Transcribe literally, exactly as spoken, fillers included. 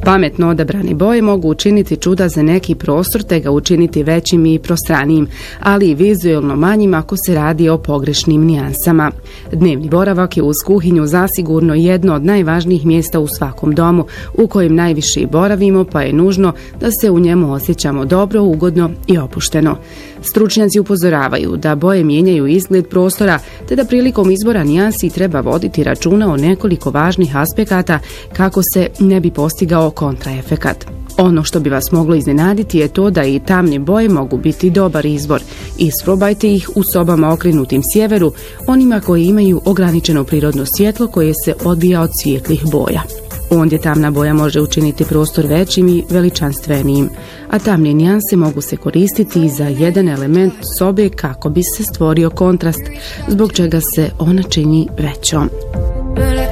Pametno odabrane boje mogu učiniti čuda za neki prostor te ga učiniti većim i prostranijim, ali i vizuelno manjim ako se radi o pogrešnim nijansama. Dnevni boravak je uz kuhinju zasigurno jedno od najvažnijih mjesta u svakom domu u kojem najviše boravimo, pa je nužno da se u njemu osjećamo dobro, ugodno i opušteno. Stručnjaci upozoravaju da boje mijenjaju izgled prostora te da prilikom izbora nijansi treba voditi računa o nekoliko važnih aspekata kako se ne bi postigao kontraefekat. Ono što bi vas moglo iznenaditi je to da i tamne boje mogu biti dobar izbor. Isprobajte ih u sobama okrenutim sjeveru, onima koji imaju ograničeno prirodno svjetlo koje se odbija od svijetlih boja. Ondje tamna boja može učiniti prostor većim i veličanstvenijim, a tamne nijanse mogu se koristiti i za jedan element sobe kako bi se stvorio kontrast, zbog čega se ona čini većom.